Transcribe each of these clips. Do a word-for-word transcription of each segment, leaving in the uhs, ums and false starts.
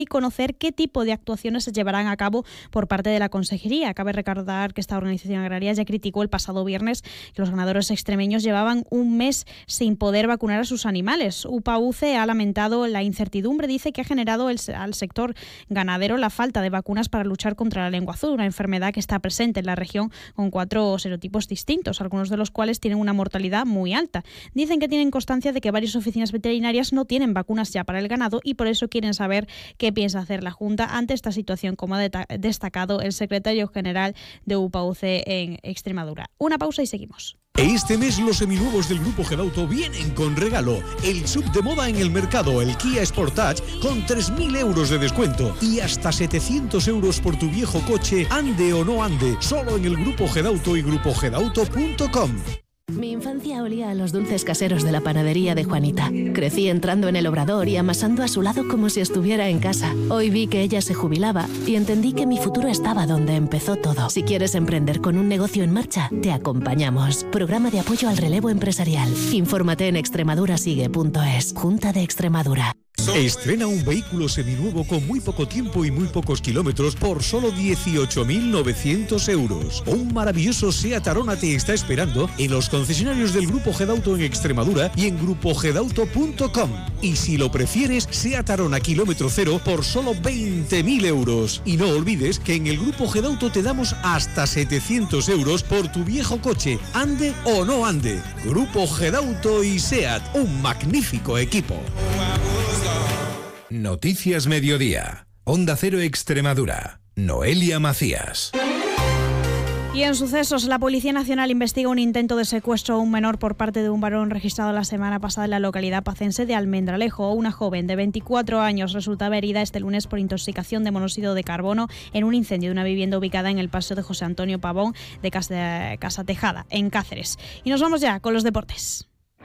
y conocer qué tipo de actuaciones se llevarán a cabo por parte de la Consejería. Cabe recordar que esta organización agraria ya criticó el pasado viernes que los ganaderos extremeños llevaban un mes sin poder vacunar a sus animales. UPAUCE ha lamentado la incertidumbre, dice que ha generado el, al sector ganadero la falta de vacunas para luchar contra la lengua azul, una enfermedad que está presente en la región con cuatro serotipos distintos, algunos de los cuales tienen una mortalidad muy alta. Dicen que tienen constancia de que varias oficinas veterinarias no tienen vacunas ya para el ganado y por eso quieren saber qué piensa hacer la Junta ante esta situación, como ha destacado el secretario general de UPAUCE en Extremadura. Una pausa y seguimos. Este mes los seminuevos del Grupo Gedauto vienen con regalo. El sub de moda en el mercado, el Kia Sportage, con tres mil euros de descuento y hasta setecientos euros por tu viejo coche, ande o no ande, solo en el Grupo Gedauto y grupo gedauto punto com. Mi infancia olía a los dulces caseros de la panadería de Juanita. Crecí entrando en el obrador y amasando a su lado como si estuviera en casa. Hoy vi que ella se jubilaba y entendí que mi futuro estaba donde empezó todo. Si quieres emprender con un negocio en marcha, te acompañamos. Programa de apoyo al relevo empresarial. Infórmate en extremadurasigue punto es. Junta de Extremadura. Estrena un vehículo seminuevo con muy poco tiempo y muy pocos kilómetros por solo dieciocho mil novecientos euros. Un maravilloso SEAT Arona te está esperando en los concesionarios del Grupo Gedauto en Extremadura y en grupo gedauto punto com. Y si lo prefieres, SEAT Arona kilómetro cero por solo veinte mil euros. Y no olvides que en el Grupo Gedauto te damos hasta setecientos euros por tu viejo coche, ande o no ande. Grupo Gedauto y SEAT, un magnífico equipo. Noticias Mediodía. Onda Cero Extremadura. Noelia Macías. Y en sucesos, la Policía Nacional investiga un intento de secuestro a un menor por parte de un varón registrado la semana pasada en la localidad pacense de Almendralejo. Una joven de veinticuatro años resultaba herida este lunes por intoxicación de monóxido de carbono en un incendio de una vivienda ubicada en el paseo de José Antonio Pavón de Casa, Casa Tejada, en Cáceres. Y nos vamos ya con los deportes.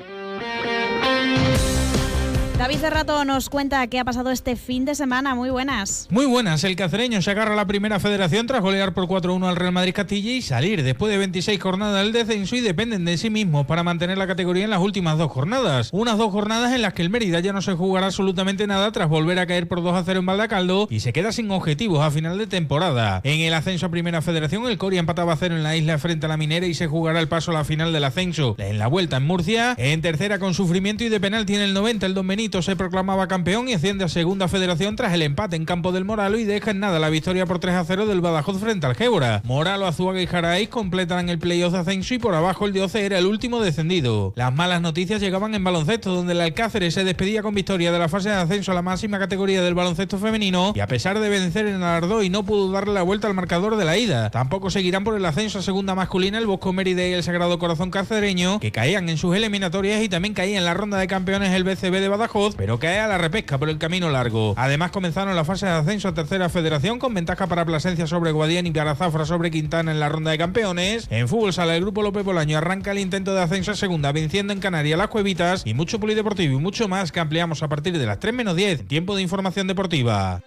David Cerrato nos cuenta qué ha pasado este fin de semana. Muy buenas. Muy buenas. El cacereño se agarra a la primera federación tras golear por cuatro a uno al Real Madrid Castilla y salir después de veintiséis jornadas del descenso, y dependen de sí mismos para mantener la categoría en las últimas dos jornadas. Unas dos jornadas en las que el Mérida ya no se jugará absolutamente nada tras volver a caer por dos a cero en Valdacaldo y se queda sin objetivos a final de temporada. En el ascenso a primera federación, el Coria empataba a cero en la isla frente a la Minera y se jugará el paso a la final del ascenso. En la vuelta en Murcia, en tercera con sufrimiento y de penal tiene el noventa, el Don Benito se proclamaba campeón y asciende a segunda federación tras el empate en campo del Moralo y deja en nada la victoria por tres a cero del Badajoz frente al Gébora. Moralo, Azuaga y Jaraíz completan el playoff de ascenso y por abajo el de Oce era el último descendido. Las malas noticias llegaban en baloncesto, donde el Alcáceres se despedía con victoria de la fase de ascenso a la máxima categoría del baloncesto femenino y a pesar de vencer en Alardói no pudo darle la vuelta al marcador de la ida. Tampoco seguirán por el ascenso a segunda masculina el Bosco Mérida y el Sagrado Corazón Cacereño, que caían en sus eliminatorias, y también caía en la ronda de campeones el B C B de Badajoz, pero cae a la repesca por el camino largo. Además comenzaron la fase de ascenso a tercera federación con ventaja para Plasencia sobre Guadiana y para Zafra sobre Quintana en la ronda de campeones. En fútbol sala el Grupo López Bolaño arranca el intento de ascenso a segunda venciendo en Canarias las Cuevitas, y mucho polideportivo y mucho más que ampliamos a partir de las tres menos diez, tiempo de información deportiva.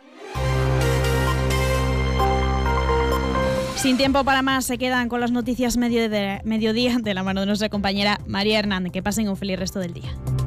Sin tiempo para más, se quedan con las noticias medio de, mediodía de la mano de nuestra compañera María Hernández. Que pasen un feliz resto del día.